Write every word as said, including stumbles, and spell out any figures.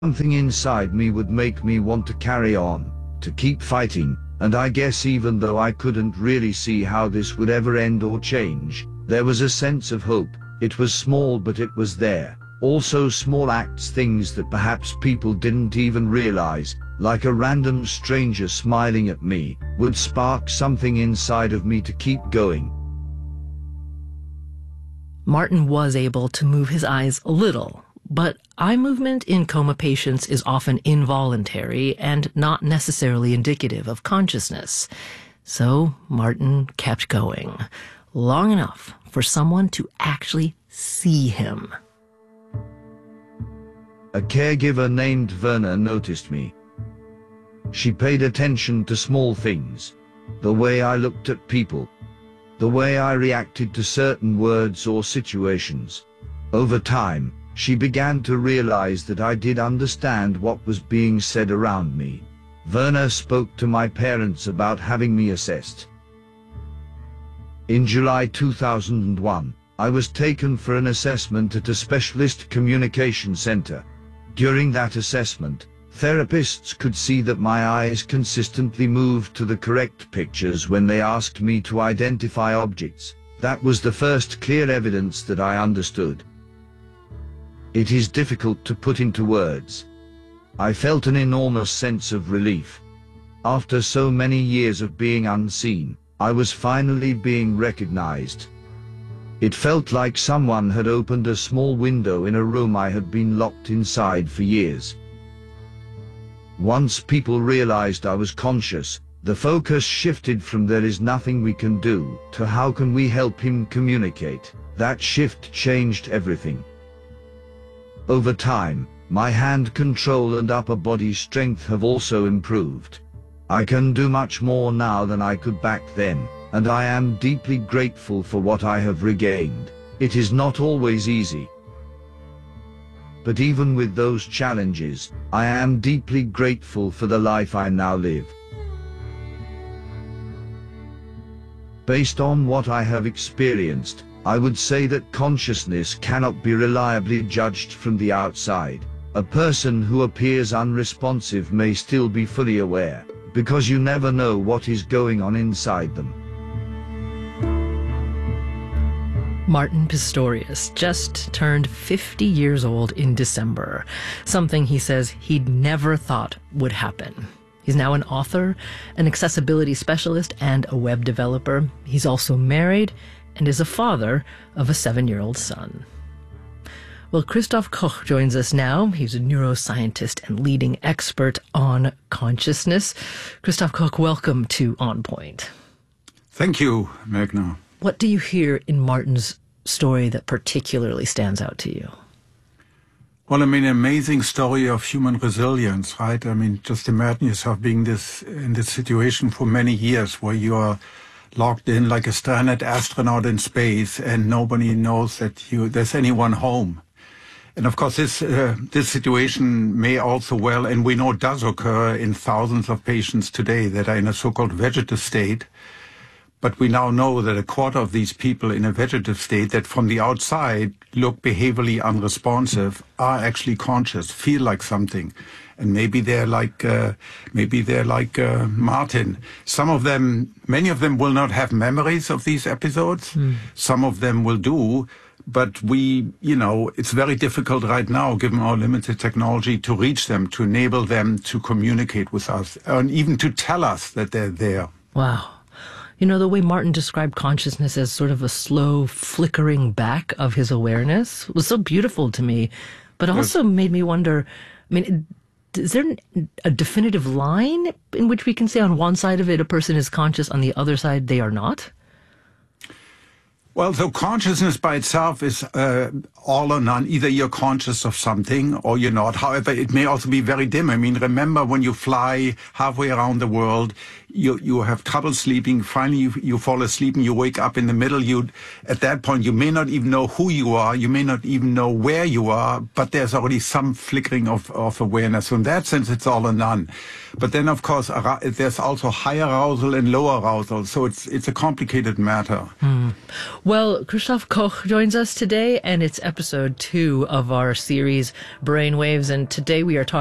Something inside me would make me want to carry on, to keep fighting, and I guess even though I couldn't really see how this would ever end or change, there was a sense of hope. It was small, but it was there. Also small acts, things that perhaps people didn't even realize, like a random stranger smiling at me, would spark something inside of me to keep going. Martin was able to move his eyes a little, but eye movement in coma patients is often involuntary and not necessarily indicative of consciousness. So Martin kept going, long enough for someone to actually see him. A caregiver named Verna noticed me. She paid attention to small things, the way I looked at people, the way I reacted to certain words or situations. Over time, she began to realize that I did understand what was being said around me. Verna spoke to my parents about having me assessed. In July two thousand one, I was taken for an assessment at a specialist communication center. During that assessment, therapists could see that my eyes consistently moved to the correct pictures when they asked me to identify objects. That was the first clear evidence that I understood. It is difficult to put into words. I felt an enormous sense of relief. After so many years of being unseen, I was finally being recognized. It felt like someone had opened a small window in a room I had been locked inside for years. Once people realized I was conscious, the focus shifted from "there is nothing we can do" to "how can we help him communicate." That shift changed everything. Over time, my hand control and upper body strength have also improved. I can do much more now than I could back then, and I am deeply grateful for what I have regained. It is not always easy. But even with those challenges, I am deeply grateful for the life I now live. Based on what I have experienced, I would say that consciousness cannot be reliably judged from the outside. A person who appears unresponsive may still be fully aware, because you never know what is going on inside them. Martin Pistorius just turned fifty years old in December, something he says he'd never thought would happen. He's now an author, an accessibility specialist, and a web developer. He's also married and is a father of a seven-year-old son. Well, Christoph Koch joins us now. He's a neuroscientist and leading expert on consciousness. Christoph Koch, welcome to On Point. Thank you, Magna. What do you hear in Martin's story that particularly stands out to you? Well, I mean, amazing story of human resilience, right? I mean, just imagine yourself being this in this situation for many years where you are locked in like a stranded astronaut in space and nobody knows that you there's anyone home. And of course, this uh, this situation may also well, and we know it does occur in thousands of patients today that are in a so-called vegetative state. But we now know that a quarter of these people in a vegetative state that from the outside look behaviorally unresponsive are actually conscious, feel like something. And maybe they're like, uh, maybe they're like uh, Martin. Some of them, many of them will not have memories of these episodes. Mm. Some of them will do. But we, you know, it's very difficult right now, given our limited technology, to reach them, to enable them to communicate with us, and even to tell us that they're there. Wow. You know, the way Martin described consciousness as sort of a slow flickering back of his awareness was so beautiful to me, but also yes. made me wonder, I mean, is there a definitive line in which we can say on one side of it a person is conscious, on the other side they are not? Well, so consciousness by itself is uh, all or none. Either you're conscious of something or you're not. However, it may also be very dim. I mean, remember when you fly halfway around the world, you you have trouble sleeping. Finally, you, you fall asleep and you wake up in the middle. You, at that point, you may not even know who you are. You may not even know where you are, but there's already some flickering of, of awareness. So in that sense, it's all or none. But then, of course, there's also high arousal and low arousal. So it's it's a complicated matter. Hmm. Well, Christoph Koch joins us today, and it's episode two of our series, Brainwaves. And today we are talking